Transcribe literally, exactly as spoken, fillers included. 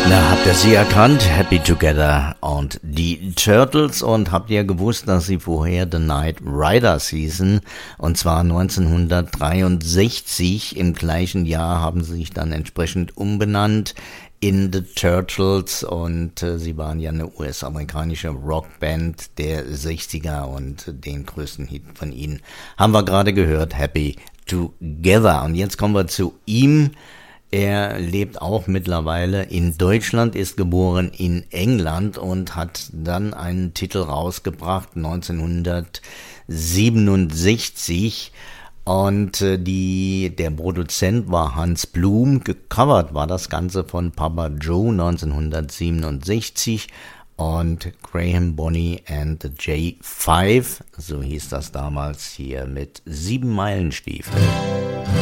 Na, habt ihr sie erkannt? Happy Together und die Turtles. Und habt ihr gewusst, dass sie vorher The Knight Riders hießen? Und zwar neunzehnhundertdreiundsechzig. Im gleichen Jahr haben sie sich dann entsprechend umbenannt in The Turtles. Und äh, sie waren ja eine U S-amerikanische Rockband der sechziger. Und den größten Hit von ihnen haben wir gerade gehört, Happy Together. Und jetzt kommen wir zu ihm. Er lebt auch mittlerweile in Deutschland, ist geboren in England und hat dann einen Titel rausgebracht, neunzehnhundertsiebenundsechzig. Und äh, die, der Produzent war Hans Blum. Gecovert war das Ganze von Papa Joe neunzehnhundertsiebenundsechzig. Und Graham Bonny and the J fünf, so hieß das damals hier mit Sieben Meilenstiefel.